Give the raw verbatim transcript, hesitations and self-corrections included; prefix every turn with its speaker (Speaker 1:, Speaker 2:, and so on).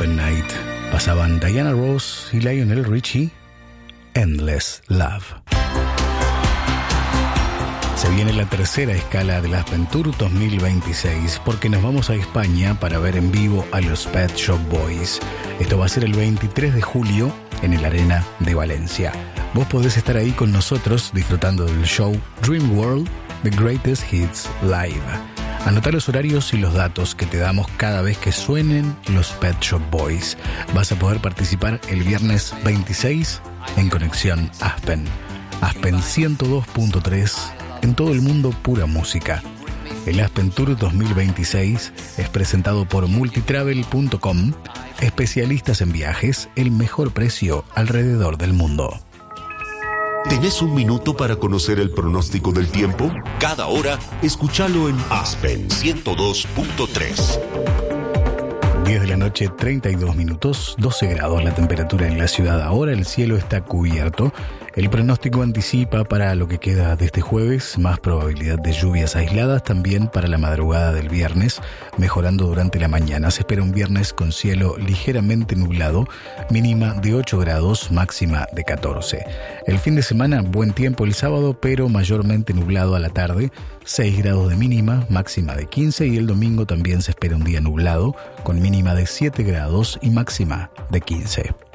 Speaker 1: Open Night. Pasaban Diana Ross y Lionel Richie, Endless Love. Se viene la tercera escala del Aspen Tour dos mil veintiséis porque nos vamos a España para ver en vivo a los Pet Shop Boys. Esto va a ser el veintitrés de julio en el Arena de Valencia. Vos podés estar ahí con nosotros disfrutando del show Dream World, The Greatest Hits Live. Anotá los horarios y los datos que te damos cada vez que suenen los Pet Shop Boys. Vas a poder participar el viernes veintiséis en Conexión Aspen. Aspen ciento dos punto tres, en todo el mundo pura música. El Aspen Tour dos mil veintiséis es presentado por multitravel punto com, especialistas en viajes, el mejor precio alrededor del mundo.
Speaker 2: ¿Tenés un minuto para conocer el pronóstico del tiempo? Cada hora, escúchalo en Aspen ciento dos punto tres.
Speaker 1: diez de la noche, treinta y dos minutos, doce grados la temperatura en la ciudad. Ahora el cielo está cubierto. El pronóstico anticipa para lo que queda de este jueves más probabilidad de lluvias aisladas, también para la madrugada del viernes, mejorando durante la mañana. Se espera un viernes con cielo ligeramente nublado, mínima de ocho grados, máxima de catorce. El fin de semana, buen tiempo el sábado, pero mayormente nublado a la tarde, seis grados de mínima, máxima de quince, y el domingo también se espera un día nublado, con mínima de siete grados y máxima de quince.